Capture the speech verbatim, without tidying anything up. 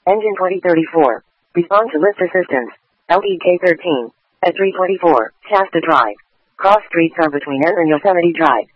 Engine twenty thirty-four. Respond to lift assistance. L E K thirteen. At three twenty-four. Shasta Drive. Cross streets are between N and Yosemite Drive.